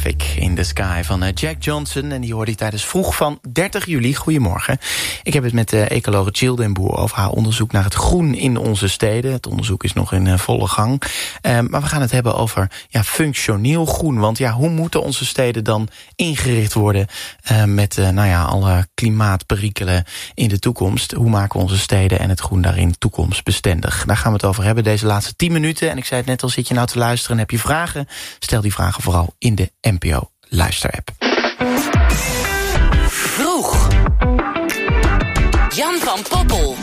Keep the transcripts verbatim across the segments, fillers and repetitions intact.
Traffic in the Sky van Jack Johnson. En die hoorde hij tijdens vroeg van dertig juli. Goedemorgen. Ik heb het met de ecologe Jill den Boer over haar onderzoek naar het groen in onze steden. Het onderzoek is nog in uh, volle gang. Uh, maar we gaan het hebben over ja, functioneel groen. Want ja, hoe moeten onze steden dan ingericht worden uh, met uh, nou ja, alle klimaatperikelen in de toekomst? Hoe maken we onze steden en het groen daarin toekomstbestendig? Daar gaan we het over hebben deze laatste tien minuten. En ik zei het net al, zit je nou te luisteren en heb je vragen? Stel die vragen vooral in de N P O Luisterapp. Vroeg. Jan van Poppel.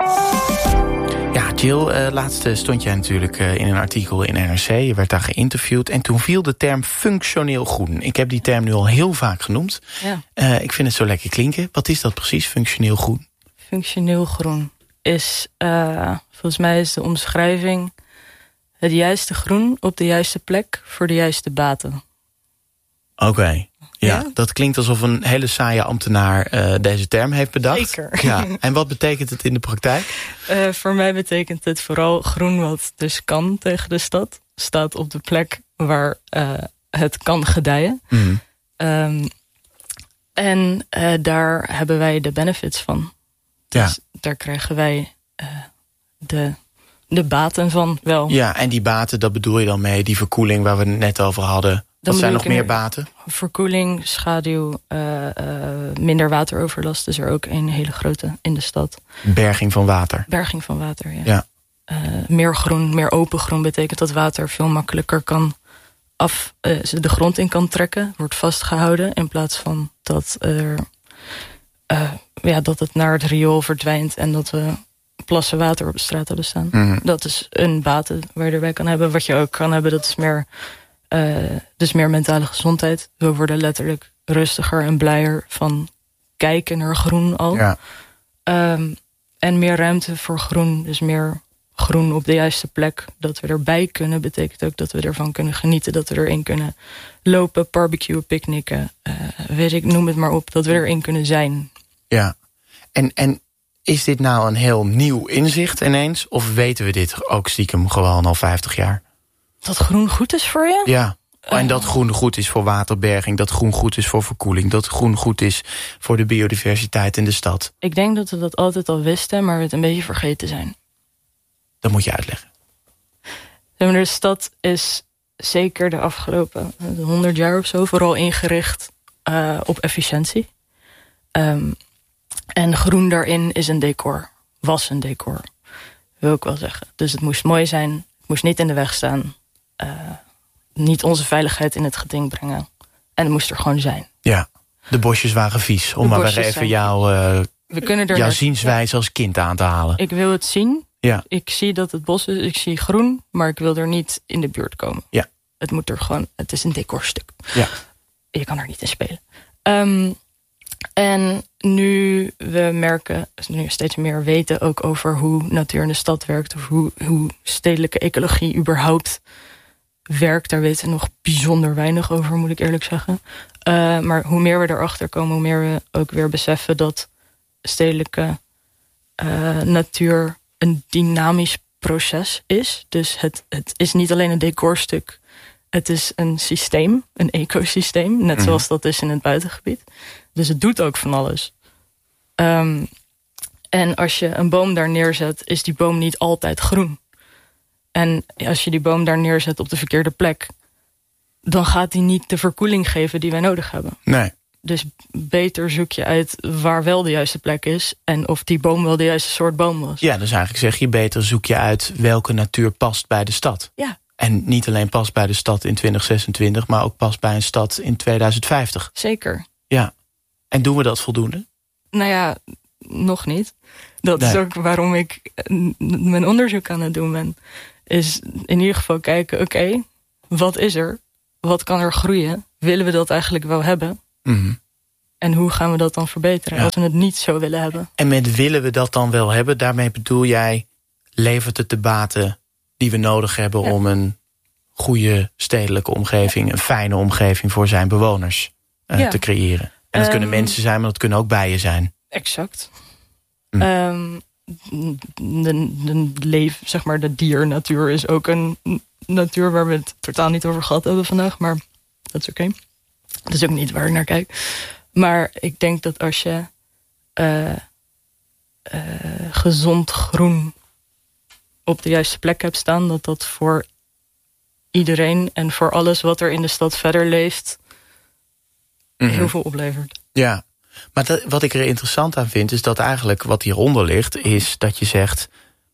Ja, Jill, uh, laatst stond jij natuurlijk uh, in een artikel in N R C. Je werd daar geïnterviewd en toen viel de term functioneel groen. Ik heb die term nu al heel vaak genoemd. Ja. Uh, ik vind het zo lekker klinken. Wat is dat precies, functioneel groen? Functioneel groen is, uh, volgens mij is de omschrijving het juiste groen op de juiste plek voor de juiste baten. Oké, okay. ja, ja, dat klinkt alsof een hele saaie ambtenaar uh, deze term heeft bedacht. Zeker. Ja. En wat betekent het in de praktijk? Uh, voor mij betekent het vooral groen wat dus kan tegen de stad. Staat op de plek waar uh, het kan gedijen. Mm. Um, en uh, daar hebben wij de benefits van. Dus ja. Daar krijgen wij uh, de... de baten van wel. Ja, en die baten, dat bedoel je dan mee, die verkoeling waar we het net over hadden. Wat zijn nog meer baten? Verkoeling, schaduw, uh, uh, minder wateroverlast is er ook een hele grote in de stad. Berging van water. Berging van water, ja. ja. Uh, meer groen, meer open groen betekent dat water veel makkelijker kan af, uh, de grond in kan trekken. Wordt vastgehouden in plaats van dat, er, uh, ja, dat het naar het riool verdwijnt en dat we plassen water op de straat hebben staan. Mm. Dat is een baten waar je erbij kan hebben. Wat je ook kan hebben, dat is meer, uh, dus meer mentale gezondheid. We worden letterlijk rustiger en blijer van kijken naar groen al. Ja. Um, en meer ruimte voor groen. Dus meer groen op de juiste plek. Dat we erbij kunnen, betekent ook dat we ervan kunnen genieten. Dat we erin kunnen lopen, barbecuen, picknicken. Uh, weet ik, noem het maar op. Dat we erin kunnen zijn. Ja, en... en is dit nou een heel nieuw inzicht ineens? Of weten we dit ook stiekem gewoon al vijftig jaar? Dat groen goed is voor je? Ja, en dat groen goed is voor waterberging. Dat groen goed is voor verkoeling. Dat groen goed is voor de biodiversiteit in de stad. Ik denk dat we dat altijd al wisten, maar we het een beetje vergeten zijn. Dat moet je uitleggen. De stad is zeker de afgelopen honderd jaar of zo vooral ingericht uh, op efficiëntie. Um, En groen daarin is een decor. Was een decor. Wil ik wel zeggen. Dus het moest mooi zijn. Het moest niet in de weg staan. Uh, niet onze veiligheid in het geding brengen. En het moest er gewoon zijn. Ja, de bosjes waren vies. Om maar weer even jouw uh, We kunnen er jouw zienswijze ja. als kind aan te halen. Ik wil het zien. Ja. Ik zie dat het bos is. Ik zie groen. Maar ik wil er niet in de buurt komen. Ja. Het moet er gewoon... Het is een decorstuk. Ja. Je kan er niet in spelen. Um, En nu we merken, nu steeds meer weten ook over hoe natuur in de stad werkt, of hoe, hoe stedelijke ecologie überhaupt werkt, daar weten we nog bijzonder weinig over, moet ik eerlijk zeggen. Uh, maar hoe meer we erachter komen, hoe meer we ook weer beseffen dat stedelijke uh, natuur een dynamisch proces is. Dus het, het is niet alleen een decorstuk, het is een systeem, een ecosysteem, net zoals mm. dat is in het buitengebied. Dus het doet ook van alles. Um, en als je een boom daar neerzet, is die boom niet altijd groen. En als je die boom daar neerzet op de verkeerde plek, dan gaat die niet de verkoeling geven die wij nodig hebben. Nee. Dus beter zoek je uit waar wel de juiste plek is en of die boom wel de juiste soort boom was. Ja, dus eigenlijk zeg je beter zoek je uit welke natuur past bij de stad. Ja. En niet alleen past bij de stad in twintig zesentwintig, maar ook past bij een stad in tweeduizend vijftig. Zeker. Ja. En doen we dat voldoende? Nou ja, nog niet. Dat nee. is ook waarom ik mijn onderzoek aan het doen ben. Is in ieder geval kijken, oké, okay, wat is er? Wat kan er groeien? Willen we dat eigenlijk wel hebben? Mm-hmm. En hoe gaan we dat dan verbeteren? Ja. Als we het niet zo willen hebben. En met willen we dat dan wel hebben? Daarmee bedoel jij, levert het de baten die we nodig hebben ja. om een goede stedelijke omgeving, ja. een fijne omgeving voor zijn bewoners uh, ja. te creëren? En dat um, kunnen mensen zijn, maar dat kunnen ook bijen zijn. Exact. Hm. Um, de, de, leven, zeg maar, de diernatuur is ook een natuur waar we het totaal niet over gehad hebben vandaag, maar dat is oké. Okay. Dat is ook niet waar ik naar kijk. Maar ik denk dat als je uh, uh, gezond groen op de juiste plek hebt staan, dat dat voor iedereen en voor alles wat er in de stad verder leeft mm-hmm. heel veel oplevert. Ja, maar dat, wat ik er interessant aan vind is dat eigenlijk wat hieronder ligt is dat je zegt,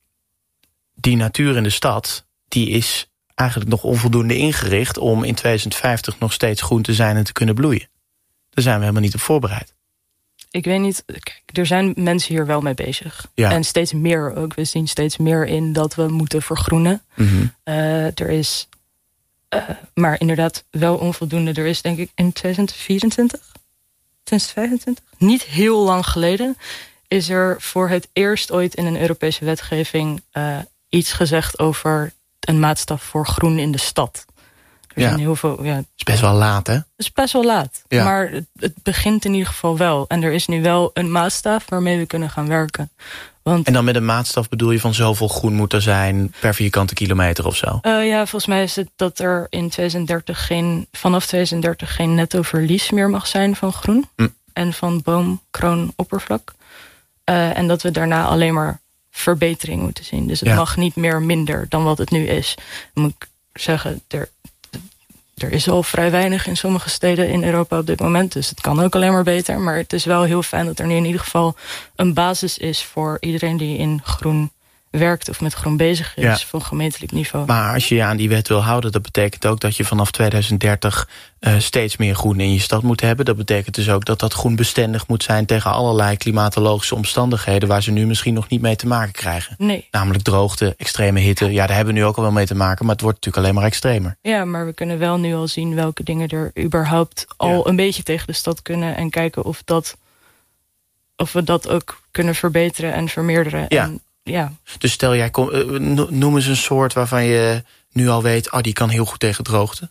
die natuur in de stad, die is eigenlijk nog onvoldoende ingericht om in tweeduizend vijftig nog steeds groen te zijn en te kunnen bloeien. Daar zijn we helemaal niet op voorbereid. Ik weet niet, kijk, er zijn mensen hier wel mee bezig. Ja. En steeds meer ook. We zien steeds meer in dat we moeten vergroenen. Mm-hmm. Uh, er is, uh, maar inderdaad wel onvoldoende. Er is denk ik in tweeduizend vierentwintig, tweeduizend vijfentwintig, niet heel lang geleden, is er voor het eerst ooit in een Europese wetgeving uh, iets gezegd over een maatstaf voor groen in de stad. Er ja. zijn heel veel, ja, het is best wel laat, hè? Het is best wel laat. Ja. Maar het, het begint in ieder geval wel. En er is nu wel een maatstaf waarmee we kunnen gaan werken. Want, en dan met een maatstaf bedoel je van zoveel groen moet er zijn per vierkante kilometer of zo? Uh, ja, volgens mij is het dat er in tweeduizend dertig geen, vanaf tweeduizend dertig geen netto verlies meer mag zijn van groen. Mm. En van boom-kroonoppervlak. Uh, en dat we daarna alleen maar verbetering moeten zien. Dus het ja. mag niet meer minder dan wat het nu is. Dan moet ik zeggen, er, er is al vrij weinig in sommige steden in Europa op dit moment. Dus het kan ook alleen maar beter. Maar het is wel heel fijn dat er nu in ieder geval een basis is voor iedereen die in groen werkt of met groen bezig is, ja. van gemeentelijk niveau. Maar als je je aan die wet wil houden, dat betekent ook dat je vanaf tweeduizend dertig uh, steeds meer groen in je stad moet hebben. Dat betekent dus ook dat dat groen bestendig moet zijn tegen allerlei klimatologische omstandigheden waar ze nu misschien nog niet mee te maken krijgen. Nee. Namelijk droogte, extreme hitte. Ja, daar hebben we nu ook al wel mee te maken, maar het wordt natuurlijk alleen maar extremer. Ja, maar we kunnen wel nu al zien welke dingen er überhaupt al ja. een beetje tegen de stad kunnen en kijken of dat of we dat ook kunnen verbeteren en vermeerderen. Ja. En, ja. Dus stel jij, kom, uh, noem eens een soort waarvan je nu al weet, oh, die kan heel goed tegen droogte.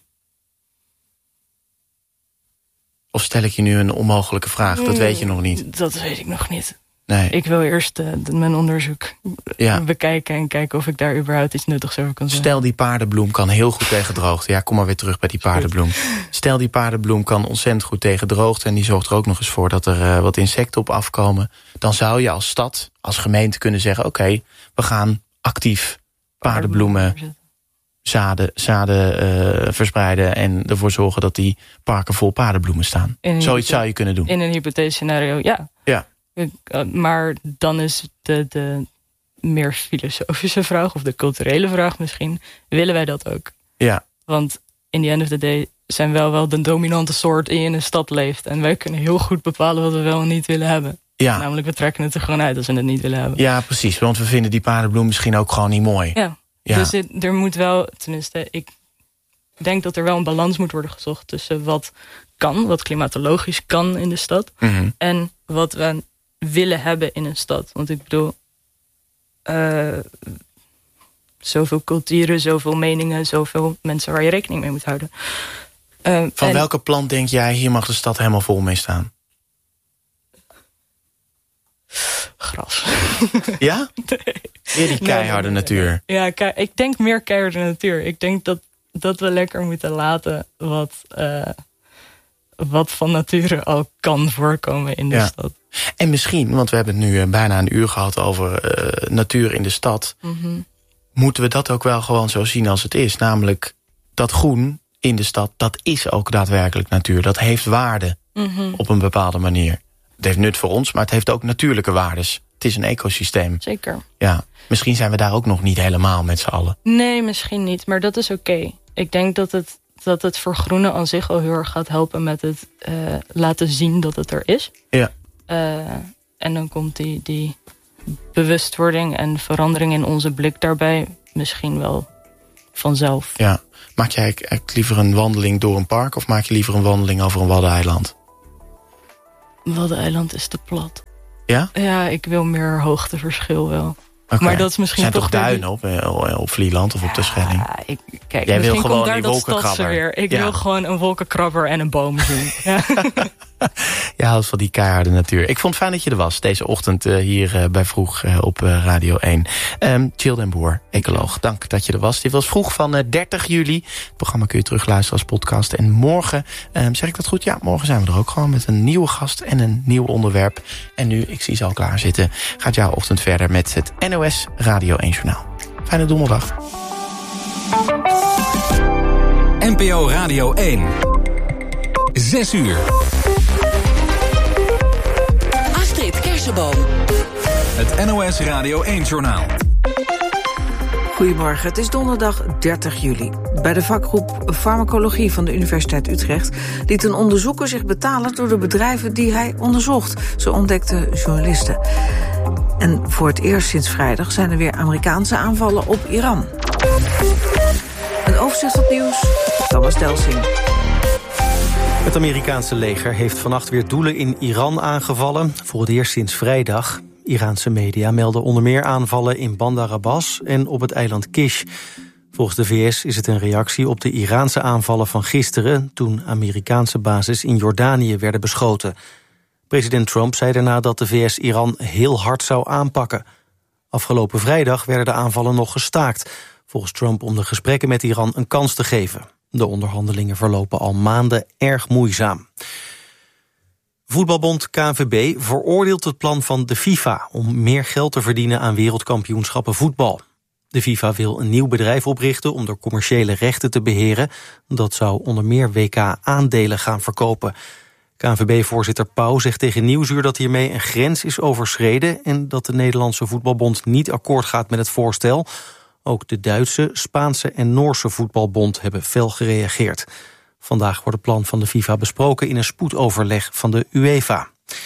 Of stel ik je nu een onmogelijke vraag? Dat weet je nog niet. Dat weet ik nog niet. Nee. Ik wil eerst uh, mijn onderzoek ja. bekijken en kijken of ik daar überhaupt iets nuttigs over kan zeggen. Stel die paardenbloem kan heel goed tegen droogte. Ja, kom maar weer terug bij die paardenbloem. Stel die paardenbloem kan ontzettend goed tegen droogte en die zorgt er ook nog eens voor dat er uh, wat insecten op afkomen. Dan zou je als stad, als gemeente kunnen zeggen, oké, okay, we gaan actief paardenbloemen zaden, zaden uh, verspreiden en ervoor zorgen dat die parken vol paardenbloemen staan. Zoiets zou je kunnen doen. In een hypothetisch scenario, ja. Ja. Maar dan is de, de meer filosofische vraag, of de culturele vraag misschien, willen wij dat ook? Ja. Want in the end of the day zijn wel wel de dominante soort die in een stad leeft. En wij kunnen heel goed bepalen wat we wel en niet willen hebben. Ja. Namelijk, we trekken het er gewoon uit als we het niet willen hebben. Ja, precies. Want we vinden die paardenbloem misschien ook gewoon niet mooi. Ja. Ja. Dus het, er moet wel, tenminste, ik denk dat er wel een balans moet worden gezocht tussen wat kan, wat klimatologisch kan in de stad, mm-hmm. en wat we willen hebben in een stad. Want ik bedoel, uh, zoveel culturen, zoveel meningen, zoveel mensen waar je rekening mee moet houden. Uh, Van en, welke plant denk jij, hier mag de stad helemaal vol mee staan? Gras. Ja? Nee. Weer die keiharde nee, nee, nee, natuur. Ja, ke- ik denk meer keiharde natuur. Ik denk dat, dat we lekker moeten laten wat, uh, wat van nature al kan voorkomen in de ja. stad. En misschien, want we hebben het nu bijna een uur gehad over uh, natuur in de stad. Mm-hmm. Moeten we dat ook wel gewoon zo zien als het is. Namelijk, dat groen in de stad, dat is ook daadwerkelijk natuur. Dat heeft waarde mm-hmm. op een bepaalde manier. Het heeft nut voor ons, maar het heeft ook natuurlijke waardes. Het is een ecosysteem. Zeker. Ja, misschien zijn we daar ook nog niet helemaal met z'n allen. Nee, misschien niet, maar dat is oké. Okay. Ik denk dat het, dat het vergroenen aan zich al heel erg gaat helpen met het uh, laten zien dat het er is. Ja. Uh, en dan komt die, die bewustwording en verandering in onze blik daarbij misschien wel vanzelf. Ja. Maak jij eigenlijk liever een wandeling door een park of maak je liever een wandeling over een waddeneiland? Waddeneiland is te plat. Ja? Ja, ik wil meer hoogteverschil wel. Okay. Maar dat is misschien zijn toch toch duinen op, op Vlieland of op de Schelling? Ja, ik, kijk, jij wil gewoon daar die wolkenkrabber. Weer. Ik ja. wil gewoon een wolkenkrabber en een boom zien. Ja. Je houdt van die keiharde natuur. Ik vond het fijn dat je er was deze ochtend uh, hier uh, bij Vroeg uh, op uh, Radio één. Um, Jill den Boer, ecoloog, dank dat je er was. Dit was Vroeg van uh, dertig juli. Het programma kun je terugluisteren als podcast. En morgen, um, zeg ik dat goed? Ja, morgen zijn we er ook gewoon met een nieuwe gast en een nieuw onderwerp. En nu, ik zie ze al klaar zitten, gaat jouw ochtend verder met het N O S Radio één Journaal. Fijne donderdag. N P O Radio één. Zes uur. Astrid Kersenboom. Het N O S Radio één Journaal. Goedemorgen, het is donderdag dertig juli. Bij de vakgroep Farmacologie van de Universiteit Utrecht liet een onderzoeker zich betalen door de bedrijven die hij onderzocht. Zo ontdekten journalisten. En voor het eerst sinds vrijdag zijn er weer Amerikaanse aanvallen op Iran. Een overzicht van het nieuws, Thomas Delsing. Het Amerikaanse leger heeft vannacht weer doelen in Iran aangevallen. Voor het eerst sinds vrijdag. Iraanse media melden onder meer aanvallen in Bandar Abbas en op het eiland Kish. Volgens de V S is het een reactie op de Iraanse aanvallen van gisteren, toen Amerikaanse bases in Jordanië werden beschoten. President Trump zei daarna dat de V S Iran heel hard zou aanpakken. Afgelopen vrijdag werden de aanvallen nog gestaakt, volgens Trump om de gesprekken met Iran een kans te geven. De onderhandelingen verlopen al maanden erg moeizaam. Voetbalbond K N V B veroordeelt het plan van de FIFA om meer geld te verdienen aan wereldkampioenschappen voetbal. De FIFA wil een nieuw bedrijf oprichten om de commerciële rechten te beheren. Dat zou onder meer W K-aandelen gaan verkopen. K N V B-voorzitter Pauw zegt tegen Nieuwsuur dat hiermee een grens is overschreden en dat de Nederlandse voetbalbond niet akkoord gaat met het voorstel. Ook de Duitse, Spaanse en Noorse voetbalbond hebben fel gereageerd. Vandaag wordt het plan van de FIFA besproken in een spoedoverleg van de UEFA.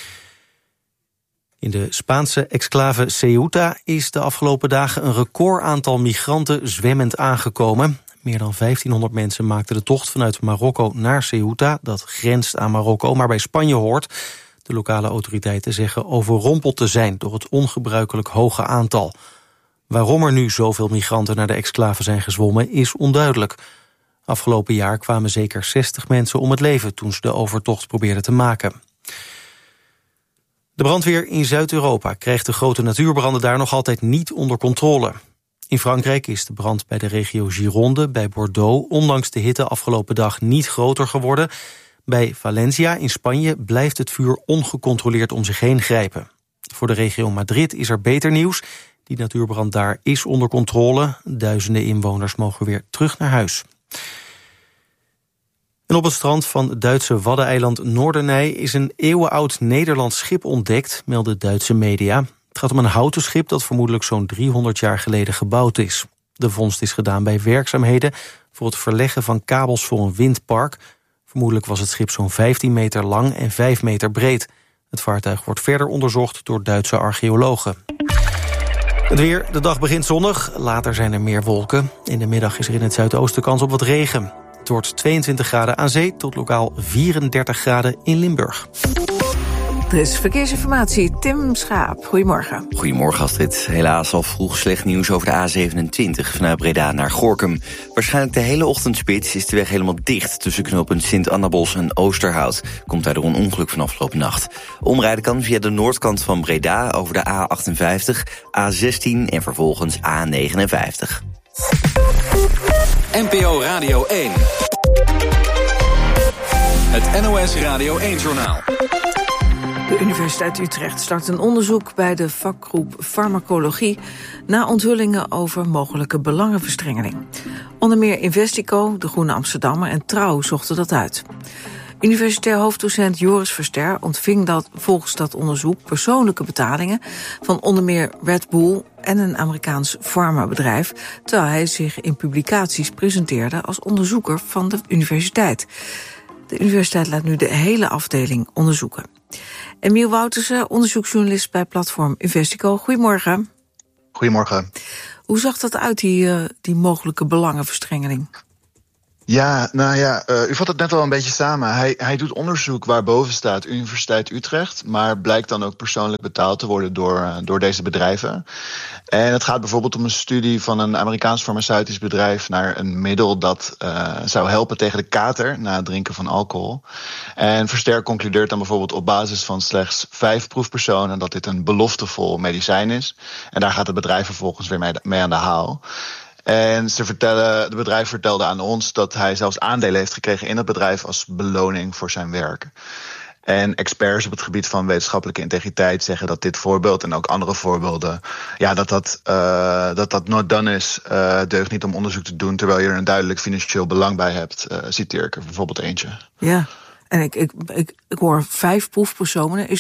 In de Spaanse exclave Ceuta is de afgelopen dagen een record aantal migranten zwemmend aangekomen. Meer dan vijftienhonderd mensen maakten de tocht vanuit Marokko naar Ceuta, dat grenst aan Marokko, maar bij Spanje hoort. De lokale autoriteiten zeggen overrompeld te zijn door het ongebruikelijk hoge aantal. Waarom er nu zoveel migranten naar de exclave zijn gezwommen is onduidelijk. Afgelopen jaar kwamen zeker zestig mensen om het leven toen ze de overtocht probeerden te maken. De brandweer in Zuid-Europa krijgt de grote natuurbranden daar nog altijd niet onder controle. In Frankrijk is de brand bij de regio Gironde bij Bordeaux ondanks de hitte afgelopen dag niet groter geworden. Bij Valencia in Spanje blijft het vuur ongecontroleerd om zich heen grijpen. Voor de regio Madrid is er beter nieuws. Die natuurbrand daar is onder controle. Duizenden inwoners mogen weer terug naar huis. En op het strand van het Duitse waddeneiland Noorderney is een eeuwenoud Nederlands schip ontdekt, melden Duitse media. Het gaat om een houten schip dat vermoedelijk zo'n driehonderd jaar geleden gebouwd is. De vondst is gedaan bij werkzaamheden voor het verleggen van kabels voor een windpark. Vermoedelijk was het schip zo'n vijftien meter lang en vijf meter breed. Het vaartuig wordt verder onderzocht door Duitse archeologen. Het weer, de dag begint zonnig, later zijn er meer wolken. In de middag is er in het zuidoosten kans op wat regen. Het wordt tweeëntwintig graden aan zee tot lokaal vierendertig graden in Limburg. Er is verkeersinformatie, Tim Schaap. Goedemorgen. Goedemorgen Astrid. Helaas al vroeg slecht nieuws over de A zevenentwintig vanuit Breda naar Gorinchem. Waarschijnlijk de hele ochtendspits is de weg helemaal dicht tussen knooppunt Sint-Annabos en Oosterhout. Komt daardoor een ongeluk van afgelopen nacht. Omrijden kan via de noordkant van Breda over de A achtenvijftig, A zestien en vervolgens A negenenvijftig. N P O Radio één. Het N O S Radio één Journaal. De Universiteit Utrecht start een onderzoek bij de vakgroep Farmacologie na onthullingen over mogelijke belangenverstrengeling. Onder meer Investico, De Groene Amsterdammer en Trouw zochten dat uit. Universitair hoofddocent Joris Verster ontving dat volgens dat onderzoek persoonlijke betalingen van onder meer Red Bull en een Amerikaans farmabedrijf, terwijl hij zich in publicaties presenteerde als onderzoeker van de universiteit. De universiteit laat nu de hele afdeling onderzoeken. Emiel Woutersen, onderzoeksjournalist bij platform Investico. Goedemorgen. Goedemorgen. Hoe zag dat uit, die, uh, die mogelijke belangenverstrengeling? Ja, nou ja, uh, u vat het net al een beetje samen. Hij, hij doet onderzoek waarboven staat Universiteit Utrecht, maar blijkt dan ook persoonlijk betaald te worden door, uh, door deze bedrijven. En het gaat bijvoorbeeld om een studie van een Amerikaans farmaceutisch bedrijf naar een middel dat uh, zou helpen tegen de kater na het drinken van alcohol. En Verster concludeert dan bijvoorbeeld op basis van slechts vijf proefpersonen dat dit een beloftevol medicijn is. En daar gaat het bedrijf vervolgens weer mee, mee aan de haal. En ze vertellen, het bedrijf vertelde aan ons dat hij zelfs aandelen heeft gekregen in het bedrijf als beloning voor zijn werk. En experts op het gebied van wetenschappelijke integriteit zeggen dat dit voorbeeld en ook andere voorbeelden, ja, dat dat, uh, dat, dat not done is, uh, deugt niet om onderzoek te doen terwijl je er een duidelijk financieel belang bij hebt. Uh, citeer ik er bijvoorbeeld eentje. Ja. En ik, ik, ik, ik hoor vijf proefpersonen. Is,